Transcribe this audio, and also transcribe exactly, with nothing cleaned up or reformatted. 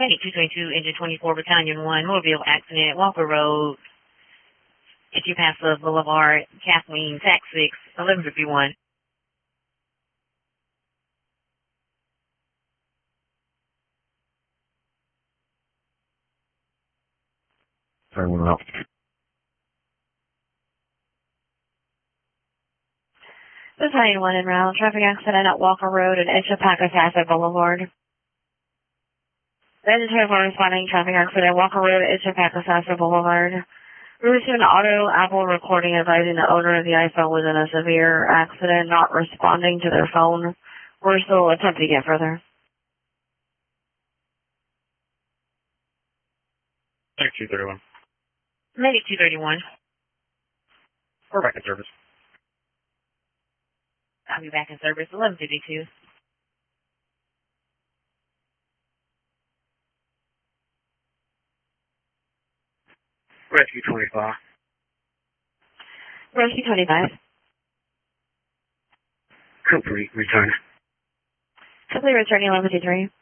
Medic two twenty-two, Engine twenty-four, Battalion one, Mobile accident, Walker Road, If you pass the Boulevard, Kathleen, Tax six, eleven fifty-one. Sorry, one out. Battalion one en route. Traffic accident at Walker Road and edge of Pacasasa Boulevard. Vegetarian responding traffic accident, Walker Road, edge of Pacasasa Boulevard. We received an auto Apple recording advising the owner of the iPhone was in a severe accident, not responding to their phone. We're still attempting to get further. Medic two thirty-one. Medic two thirty-one. We're back in service. I'll be back in service, eleven fifty-two. Rescue twenty-five. Rescue twenty-five. Complete return. Complete returning eleven fifty-three.